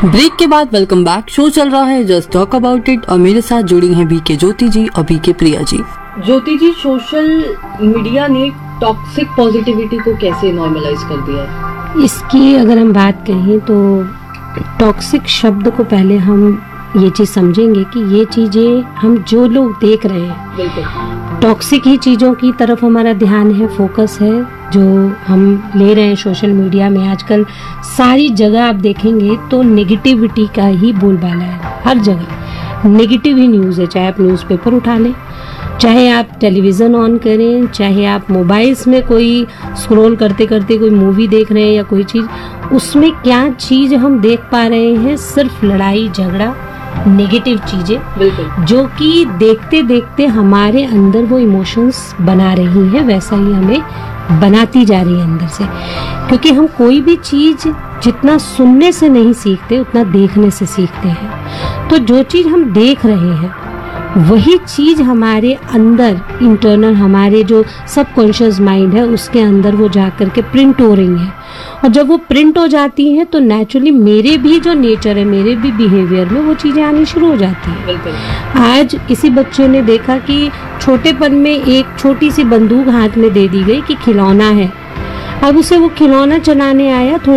Break के बाद welcome back. Show चल रहा है जस्ट टॉक अबाउट इट और मेरे साथ जुड़ी हैं बीके ज्योति जी और बीके प्रिया जी। ज्योति जी, सोशल मीडिया ने टॉक्सिक पॉजिटिविटी को कैसे नॉर्मलाइज कर दिया है? इसकी अगर हम बात कहें तो टॉक्सिक शब्द को पहले हम ये चीज़ समझेंगे कि ये चीज़ें हम जो लोग देख रहे हैं, बिल्कुल टॉक्सिक ही चीज़ों की तरफ हमारा ध्यान है, फोकस है जो हम ले रहे हैं सोशल मीडिया में। आजकल सारी जगह आप देखेंगे तो नेगेटिविटी का ही बोलबाला है, हर जगह नेगेटिव ही न्यूज़ है। चाहे आप न्यूज़पेपर उठा लें, चाहे आप टेलीविज़न ऑन करें, चाहे आप मोबाइल्स में कोई स्क्रॉल करते करते कोई मूवी देख रहे हैं या कोई चीज़, उसमें क्या चीज़ हम देख पा रहे हैं? सिर्फ लड़ाई झगड़ा, नेगेटिव चीज़ें, बिल्कुल जो कि देखते देखते हमारे अंदर वो इमोशंस बना रही हैं, वैसा ही हमें बनाती जा रही है अंदर से। क्योंकि हम कोई भी चीज़ जितना सुनने से नहीं सीखते उतना देखने से सीखते हैं। तो जो चीज़ हम देख रहे हैं वही चीज़ हमारे अंदर इंटरनल, हमारे जो सबकॉन्शियस माइंड है उसके अंदर वो जा कर के प्रिंट हो रही है। और जब वो प्रिंट हो जाती हैं तो नेचुरली मेरे भी जो नेचर है, मेरे भी बिहेवियर में वो चीज़ें आनी शुरू हो जाती हैं। बिल्कुल। आज किसी बच्चे ने देखा कि छोटेपन में एक छोटी सी बंदूक हाथ में दे दी गई कि खिलौना है, अब उसे वो खिलौना चलाने आया,